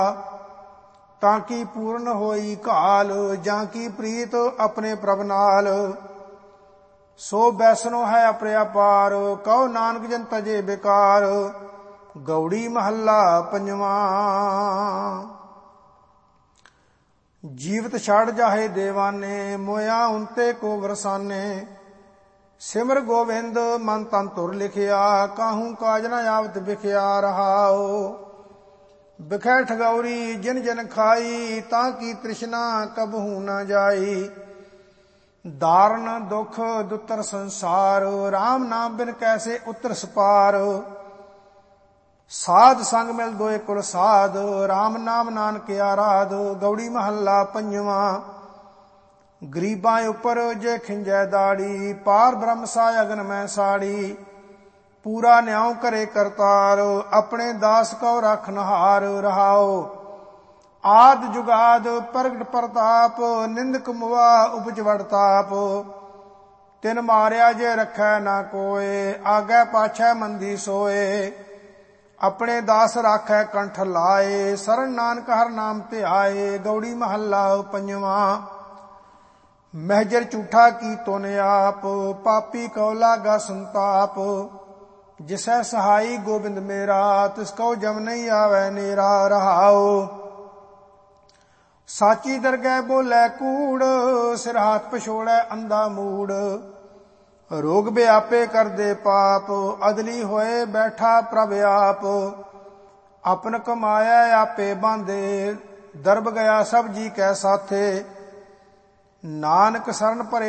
ਤਾਂ ਕੀ ਪੂਰਨ ਹੋਈ ਘਾਲ। ਜਾਂ ਕੀ ਪ੍ਰੀਤ ਆਪਣੇ ਪ੍ਰਭ ਨਾਲ, ਸੋ ਬੈਸਨੋ ਹੈ ਅਪਰਿਆਪਾਰ। ਕਹੋ ਨਾਨਕ ਜਨ ਤਜੇ ਬੇਕਾਰ। ਗੌੜੀ ਮਹੱਲਾ ਪੰਜਵਾਂ। ਜੀਵਤ ਛੜ ਜਾਹੇ ਦੇਵਾਨੇ, ਮੋਇਆ ਉਨਤੇ ਕੋ ਵਰਸਾਨੇ। ਸਿਮਰ ਗੋਵਿੰਦ ਮਨ ਤਨ ਤੁਰ ਲਿਖਿਆ, ਕਾਹੂ ਕਾਜ ਨ ਆਵਤ ਵਿਖਿਆ ਰਹਾਓ। ਬਿਖੈ ਠਗੌਰੀ ਜਿਨ ਜਿਨ ਖਾਈ, ਤਾਂ ਕੀ ਤ੍ਰਿਸ਼ਨਾ ਕਬਹੂ ਨ ਜਾਈ। ਦਾਰਨ ਦੁਖ ਦੁਤਰ ਸੰਸਾਰ, ਰਾਮ ਨਾਮ ਬਿਨ ਕੈਸੇ ਉਤਰ ਸਪਾਰ। ਸਾਧ ਸੰਗ ਮਿਲ ਦੋਏ ਕੁਲ ਸਾਧ, ਰਾਮ ਨਾਮ ਨਾਨਕ ਆਰਾਧ। ਗੌੜੀ ਮਹੱਲਾ ਪੰਜਵਾਂ। ਗਰੀਬਾਂ ਉੱਪਰ ਜੇ ਖਿੰਜੈ ਦਾੜੀ, ਪਾਰ ਬ੍ਰਹਮ ਸਾ ਅਗਨ ਮੈਂ ਸਾੜੀ। ਪੂਰਾ ਨਿਆਉ ਕਰੇ ਕਰਤਾਰ, ਆਪਣੇ ਦਾਸ ਕਉ ਰਖ ਨਹਾਰ ਰਹਾਓ। ਆਦ ਜੁਗਾਦ ਪ੍ਰਗਟ ਪ੍ਰਤਾਪ, ਨਿੰਦਕ ਮੁਆ ਉਪਜ ਵਡਤਾਪ। ਤਿਨ ਮਾਰਿਆ ਜੇ ਰਖੈ ਨਾ ਕੋਏ, ਆਗੈ ਪਾਛੈ ਮੰਦੀ ਸੋਏ। ਆਪਣੇ ਦਾਸ ਰਾਖੈ ਕੰਠ ਲਾਏ, ਸਰਨ ਨਾਨਕ ਹਰ ਨਾਮ ਧਿਆਏ। ਗੌੜੀ ਮਹੱਲਾ ਪੰਜਵਾਂ। ਮਹਿਜਰ ਝੂਠਾ ਕੀ ਤੁਨ ਆਪ, ਪਾਪੀ ਕਉ ਲਾਗਾ ਸੰਤਾਪ। ਜਿਸੈ ਸਹਾਈ ਗੋਬਿੰਦ ਮੇਰਾ, ਤਿਸ ਕਉ ਜਮ ਨਹੀਂ ਆਵੈ ਨੇਰਾ ਰਹਾਓ। ਸਾਚੀ ਦਰਗਹਿ ਬੋਲੇ ਕੂੜ, ਸਿਰ ਹੱਥ ਪਛੋੜੈ ਅੰਧਾ ਮੂੜ। ਰੋਗ ਵਿਆਪੇ ਕਰਦੇ ਪਾਪ, ਅਦਲੀ ਹੋਏ ਬੈਠਾ ਪ੍ਰਭ ਆਪ। ਆਪਨ ਕਮਾਇਆ ਆਪੇ ਬਾਂਧੇ, ਦਰਬ ਗਿਆ ਸਭ ਜੀ ਕੈ ਸਾਥੇ। ਨਾਨਕ ਸਰਨ ਭਰੇ